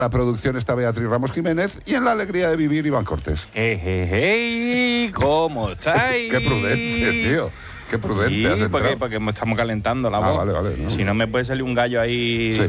la producción está Beatriz Ramos Jiménez y en la alegría de vivir Iván Cortés. Hey, ¿cómo estáis? Qué prudente, tío. Qué prudente has entrado. Porque estamos calentando la voz. Vale, ¿no? Si no me puede salir un gallo ahí. Sí.